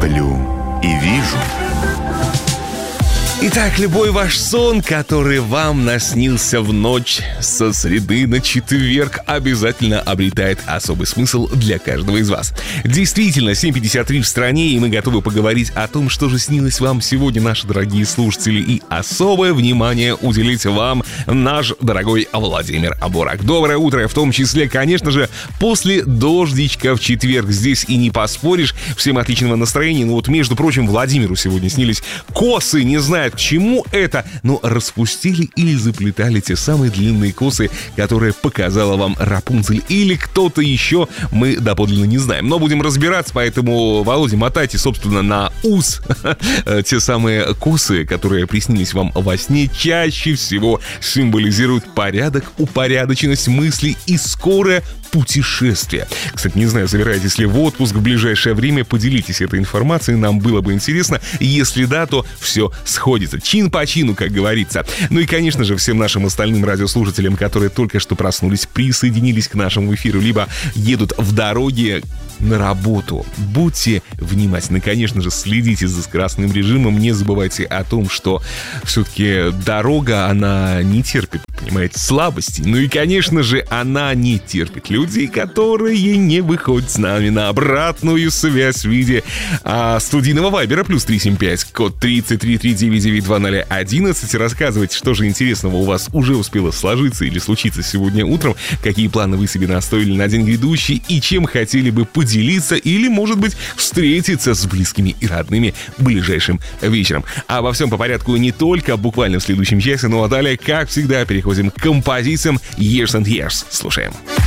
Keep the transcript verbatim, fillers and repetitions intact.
сплю и вижу. Итак, любой ваш сон, который вам наснился в ночь со среды на четверг, обязательно обретает особый смысл для каждого из вас. Действительно, семь пятьдесят три в стране, и мы готовы поговорить о том, что же снилось вам сегодня, наши дорогие слушатели, и особое внимание уделить вам наш дорогой Владимир Бурак. Доброе утро, в том числе, конечно же, после дождичка в четверг. Здесь и не поспоришь. Всем отличного настроения. Ну вот, между прочим, Владимиру сегодня снились косы, не знаю, к чему это, но распустили или заплетали те самые длинные косы, которые показала вам Рапунцель или кто-то еще, мы доподлинно не знаем. Но будем разбираться, поэтому, Володя, мотайте, собственно, на ус те самые косы, которые приснились вам во сне, чаще всего символизируют порядок, упорядоченность мыслей и скорое путешествие. Кстати, не знаю, собираетесь ли в отпуск в ближайшее время, поделитесь этой информацией, нам было бы интересно. Если да, то все сходится. Чин по чину, как говорится. Ну и, конечно же, всем нашим остальным радиослушателям, которые только что проснулись, присоединились к нашему эфиру, либо едут в дороге на работу. Будьте внимательны, конечно же, следите за скоростным режимом, не забывайте о том, что все-таки дорога, она не терпит, понимаете, слабости. Ну и, конечно же, она не терпит людей, которые не выходят с нами на обратную связь в виде а, студийного вайбера плюс три семь пять, код тридцать три три девять девять два ноль одиннадцать. Рассказывайте, что же интересного у вас уже успело сложиться или случиться сегодня утром, какие планы вы себе настроили на день грядущий и чем хотели бы поделиться или, может быть, встретиться с близкими и родными ближайшим вечером. Обо всем по порядку не только буквально в следующем часе, но а далее, как всегда, переходим к композициям Years and Years. Слушаем.